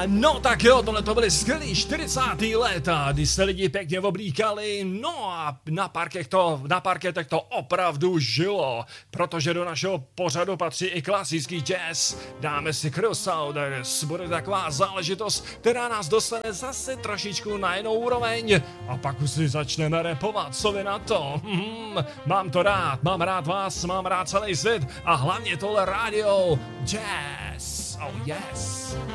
No tak jo, tohle to byly skvělý 40. léta, kdy se lidi pěkně oblíkali, no a na parketech to opravdu žilo, protože do našeho pořadu patří i klasický jazz. Dáme si Crusaders, bude taková záležitost, která nás dostane zase trošičku na jinou úroveň a pak už si začneme rapovat, co vy na to? Mám to rád, mám rád vás, mám rád celý svět a hlavně tohle rádio Jazz. Oh yes.